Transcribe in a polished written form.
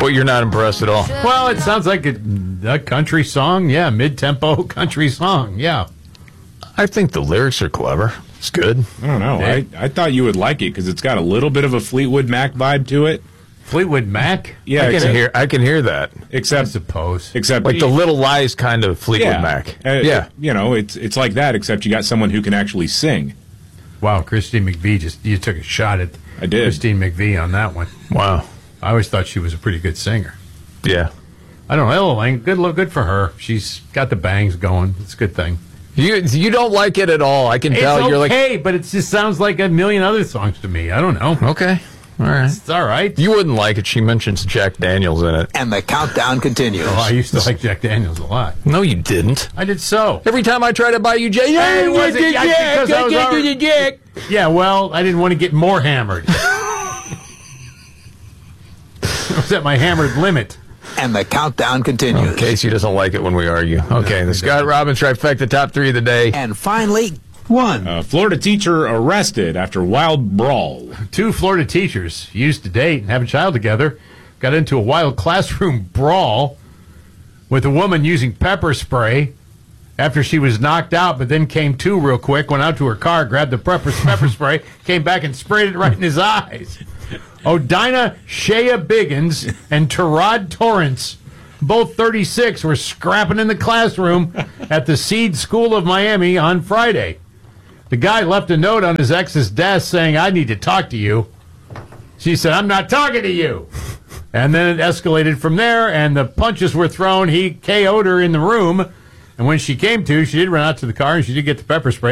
But you're not impressed at all. Well, it sounds like a country song. Yeah, mid-tempo country song. Yeah. I think the lyrics are clever. It's good. I don't know. I thought you would like it because it's got a little bit of a Fleetwood Mac vibe to it. Fleetwood Mac? Yeah, I can hear that. Except, I suppose. Except like the Little Lies kind of Fleetwood Mac. Yeah. You know, it's like that, except you got someone who can actually sing. Wow, Christine McVie, you took a shot at Christine McVie on that one. Wow. I always thought she was a pretty good singer. Yeah. I don't know. Ella Lang, good for her. She's got the bangs going. It's a good thing. You don't like it at all. I can tell. It's You're like, okay, but it just sounds like a million other songs to me. I don't know. Okay. All right. It's all right. You wouldn't like it. She mentions Jack Daniels in it. And the countdown continues. Oh, I used to like Jack Daniels a lot. No, you didn't. I did so. Every time I try to buy you Jack, Hey, was it because I was already- Jack. Yeah, well, I didn't want to get more hammered. I was at my hammered limit. And the countdown continues. Casey doesn't like it when we argue. Okay, the Scott Robbins trifecta, top 3 of the day. And finally, one. Florida teacher arrested after wild brawl. 2 Florida teachers used to date and have a child together got into a wild classroom brawl with a woman using pepper spray after she was knocked out, but then came to real quick, went out to her car, grabbed the pepper spray, came back and sprayed it right in his eyes. Odina Shea Biggins and Terod Torrance, both 36, were scrapping in the classroom at the Seed School of Miami on Friday. The guy left a note on his ex's desk saying, "I need to talk to you." She said, "I'm not talking to you." And then it escalated from there, and the punches were thrown. He KO'd her in the room. And when she came to, she did run out to the car, and she did get the pepper spray.